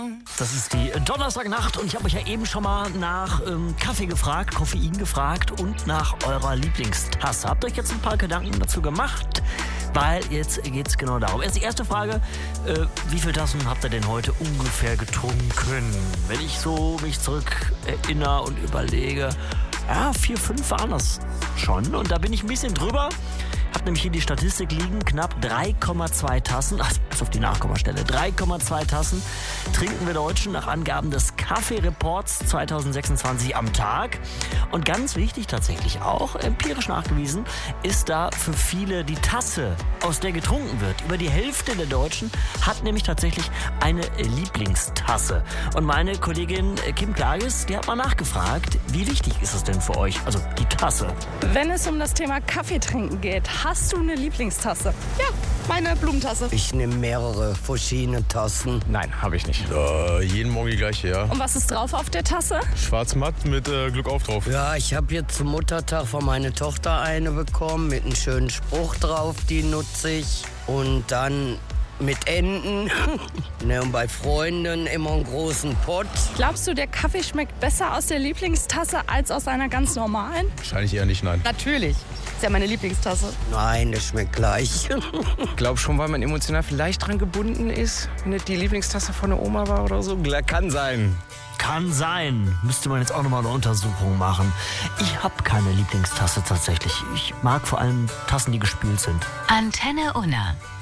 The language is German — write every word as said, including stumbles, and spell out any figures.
Das ist die Donnerstagnacht und ich habe euch ja eben schon mal nach ähm, Kaffee gefragt, Koffein gefragt und nach eurer Lieblingstasse. Habt ihr euch jetzt ein paar Gedanken dazu gemacht? Weil jetzt geht es genau darum. Erst die erste Frage, äh, wie viele Tassen habt ihr denn heute ungefähr getrunken? Wenn ich so mich zurück erinnere und überlege, ja, vier, fünf waren das schon und da bin ich ein bisschen drüber. Hab nämlich hier die Statistik liegen, knapp drei Komma zwei Tassen, ach, bis auf die Nachkommastelle, drei Komma zwei Tassen trinken wir Deutschen nach Angaben des Kaffee-Reports zwanzig sechsundzwanzig am Tag. Und ganz wichtig tatsächlich auch, empirisch nachgewiesen, ist da für viele die Tasse, aus der getrunken wird. Über die Hälfte der Deutschen hat nämlich tatsächlich eine Lieblingstasse. Und meine Kollegin Kim Klages, die hat mal nachgefragt, wie wichtig ist es denn für euch, also die Tasse? Wenn es um das Thema Kaffee trinken geht, hast du eine Lieblingstasse? Ja, meine Blumentase. Ich nehme mehrere verschiedene Tassen. Nein, habe ich nicht. Äh, jeden Morgen die gleiche, ja. Und was ist drauf auf der Tasse? Schwarz-matt mit äh, Glück auf drauf. Ja, ich habe jetzt zum Muttertag von meiner Tochter eine bekommen mit einem schönen Spruch drauf, die nutze ich. Und dann mit Enten. Ne, und bei Freunden immer einen großen Pott. Glaubst du, der Kaffee schmeckt besser aus der Lieblingstasse als aus einer ganz normalen? Wahrscheinlich eher nicht, nein. Natürlich. Ist ja meine Lieblingstasse. Nein, das schmeckt gleich. Ich glaube schon, weil man emotional vielleicht dran gebunden ist, wenn es die Lieblingstasse von der Oma war oder so. Kann sein. Kann sein. Müsste man jetzt auch nochmal eine Untersuchung machen. Ich habe keine Lieblingstasse tatsächlich. Ich mag vor allem Tassen, die gespült sind. Antenne Unna.